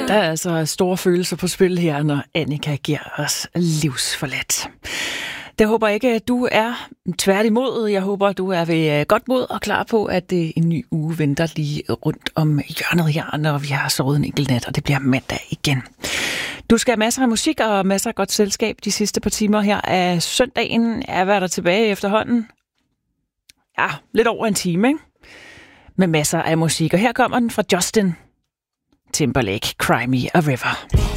Der er altså store følelser på spil her, når Annika giver os livsforladt. Det håber ikke, at du er tværtimod. Jeg håber, du er ved godt mod og klar på, at en ny uge venter lige rundt om hjørnet her, når vi har sovet en enkelt nat, og det bliver mandag igen. Du skal have masser af musik og masser af godt selskab de sidste par timer her af søndagen. Er der tilbage efterhånden? Ja, lidt over en time, ikke? Med masser af musik. Og her kommer den fra Justin Timberlake, Cry Me a River.